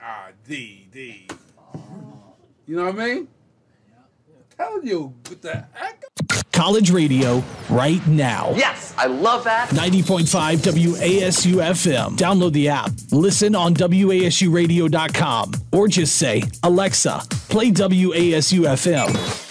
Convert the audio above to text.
D. You know what I mean? I'm telling you, with the heck? College radio right now. Yes, I love that. 90.5 WASU FM. Download the app. Listen on WASUradio.com. Or just say, Alexa, play WASU FM.